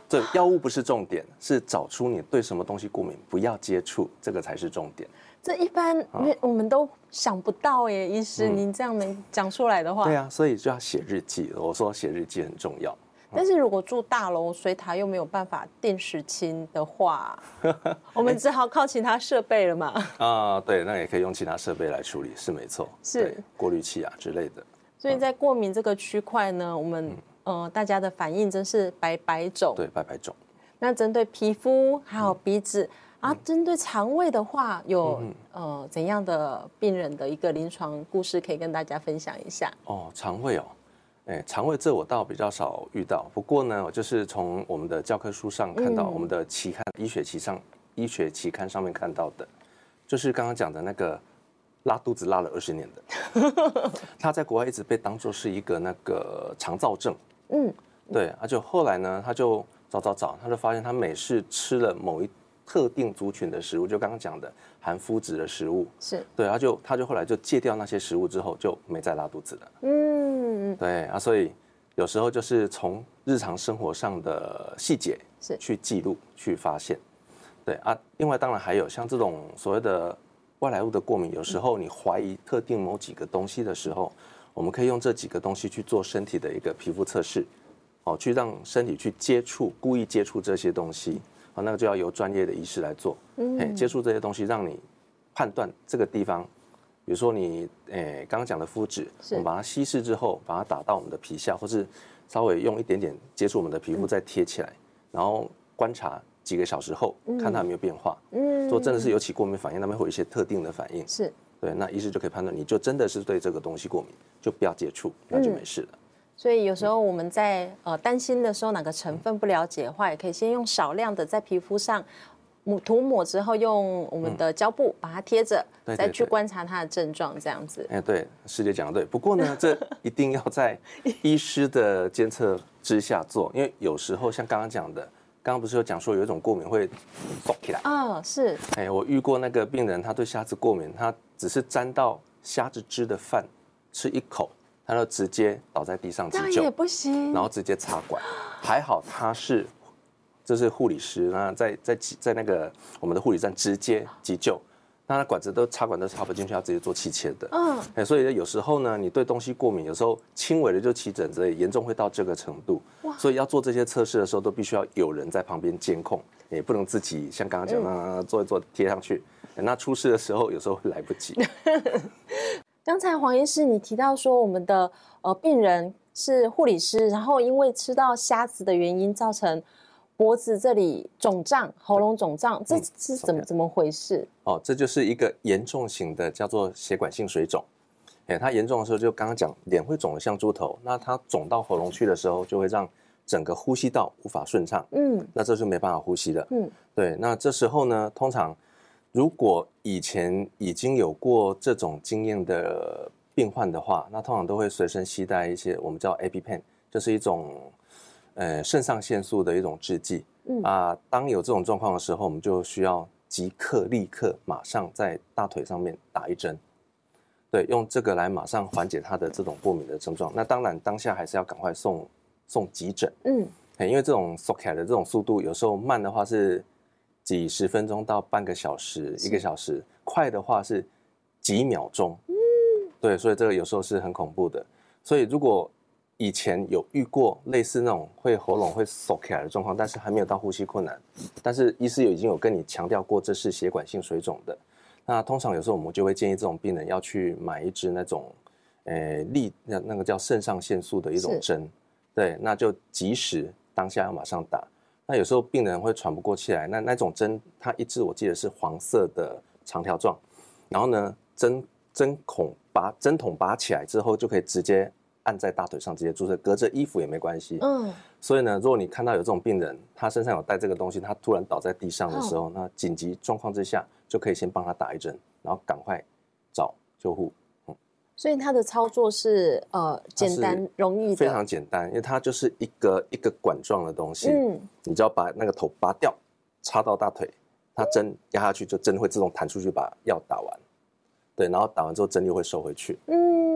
这药物不是重点，是找出你对什么东西过敏，不要接触，这个才是重点。 这一般我们都想不到耶，医师，您这样能讲出来的话， 对啊，所以就要写日记。我说写日记很重要。 但是如果住大楼，水塔又没有办法定时清的话，我们只好靠其他设备了嘛。 对，那也可以用其他设备来处理，是没错， 是过滤器啊之类的。 所以在过敏这个区块呢，我们大家的反应真是百百种。 对，百百种。 那针对皮肤还有鼻子，针对肠胃的话，有怎样的病人的一个临床故事可以跟大家分享一下？ 肠胃肠胃这我倒比较少遇到，不过呢，我就是从我们的教科书上看到，我们的期刊医学期刊上面看到的，就是刚刚讲的那个拉肚子拉了20年的，他在国外一直被当作是一个那个肠燥症，对，就后来呢，他就找，他就发现他每次吃了某一特定族群的食物，就刚刚讲的含麸质的食物， 是对，他就后来就戒掉那些食物之后，就没再拉肚子了。对所以有时候就是从日常生活上的细节去记录、去发现。对另外当然还有像这种所谓的外来物的过敏，有时候你怀疑特定某几个东西的时候，我们可以用这几个东西去做身体的一个皮肤测试，去让身体去故意接触这些东西，那个就要由专业的医师来做。接触这些东西，让你判断这个地方。比如说你刚刚讲的麸质，我们把它稀释之后，把它打到我们的皮下，或是稍微用一点点接触我们的皮肤再贴起来，然后观察几个小时后，看它有没有变化。如果真的是有起过敏反应，那边会有一些特定的反应，对，那医师就可以判断你就真的是对这个东西过敏，就不要接触，那就没事了。 所以有时候我们在担心的时候，哪个成分不了解的话，也可以先用少量的在皮肤上涂抹之后，用我们的胶布把它贴着，再去观察它的症状，这样子。 对，师姐讲的对。不过呢，这一定要在医师的监测之下做，因为有时候像刚刚讲的，刚刚不是有讲说有一种过敏会缩起来是。 我遇过那个病人，他对虾子过敏，他只是沾到虾子汁的饭吃一口，他就直接倒在地上急救， 这样也不行， 然后直接插管。还好他是。这是护理师，那在那个我们的护理站直接急救，那管子都插管都插不进去，要直接做气切的。所以有时候呢，你对东西过敏，有时候轻微的就起疹子，严重会到这个程度。所以要做这些测试的时候，都必须要有人在旁边监控，也不能自己像刚刚讲那做一做贴上去。那出事的时候，有时候会来不及。 刚才黄医师你提到说，我们的病人是护理师，然后因为吃到虾子的原因造成脖子这里肿胀，喉咙肿胀，这是怎么回事？ 这就是一个严重型的叫做血管性水肿。它严重的时候就刚刚讲脸会肿得像猪头，那它肿到喉咙去的时候，就会让整个呼吸道无法顺畅。那这就没办法呼吸了。对，那这时候呢，通常如果以前已经有过这种经验的病患的话，那通常都会随身携带一些我们叫 EpiPen， 就是一种肾上腺素的一种制剂。当有这种状况的时候，我们就需要立刻马上在大腿上面打一针，对，用这个来马上缓解他的这种过敏的症状。那当然当下还是要赶快送急诊，因为这种缩起来的这种速度，有时候慢的话是几十分钟到半个小时、1个小时，快的话是几秒钟。对，所以这个有时候是很恐怖的。所以如果以前有遇过类似那种喉咙会缩起来的状况，但是还没有到呼吸困难，但是医师已经有跟你强调过这是血管性水肿的，那通常有时候我们就会建议这种病人要去买一支那种那个叫肾上腺素的一种针，对，那就及时当下要马上打。那有时候病人会喘不过气来，那种针它一支我记得是黄色的长条状，然后呢针筒拔起来之后就可以直接按在大腿上直接注射，隔着衣服也没关系。所以呢，如果你看到有这种病人，他身上有带这个东西，他突然倒在地上的时候，那紧急状况之下就可以先帮他打一针，然后赶快找救护。 所以它的操作是简单容易的， 非常简单，因为它就是一个管状的东西，你只要把那个头拔掉，插到大腿，它针压下去，就针会自动弹出去把药打完。对，然后打完之后针又会收回去。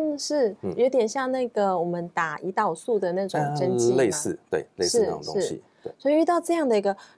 是有点像那个我们打胰岛素的那种针剂吗？ 类似，对，类似那种东西。 所以遇到这样的一个